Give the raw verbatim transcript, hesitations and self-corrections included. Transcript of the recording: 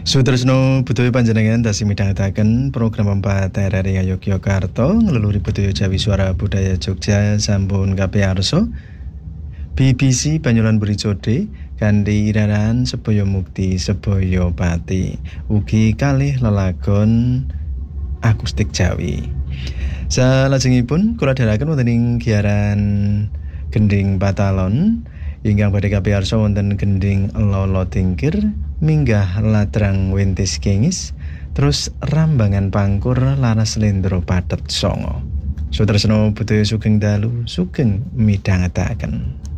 Sutresno budaya panjenengan tasih midhangetaken program empat R R I Yogyakarta ngleluri budaya Jawi Suara Budaya Jogja sampun kapiyarsa. B B C Banyulan Buricode kanthi iraran Sebaya Mukti Sebaya Pati ugi kalih lelagon akustik Jawi. Salajengipun kula dherekaken wonten ing giaran Gending Patalon ingkang badhe kapiyarsa wonten Gending Lolo Tingkir minggah Ladrang Wentis Kengis terus Rambangan Pangkur Laras Lendro Patet Songo. Sutresno budaya sugeng dalu sugeng midhangetaken.